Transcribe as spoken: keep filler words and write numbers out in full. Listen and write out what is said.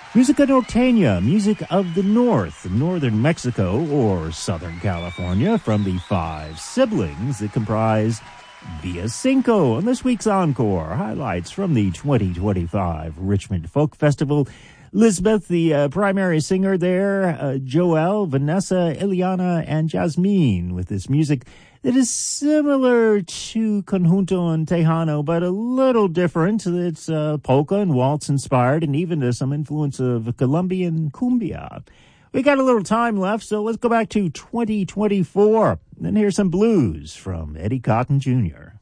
Musica Norteña, music of the North, northern Mexico or Southern California, from the five siblings that comprise Via Cinco. On this week's Encore, highlights from the twenty twenty-five Richmond Folk Festival. Lisbeth, the uh, primary singer there, uh, Joelle, Vanessa, Ileana, and Jasmine, with this music that is similar to Conjunto and Tejano, but a little different. It's uh, polka and waltz inspired, and even uh, some influence of Colombian cumbia. We got a little time left, so let's go back to twenty twenty-four. And here's some blues from Eddie Cotton Junior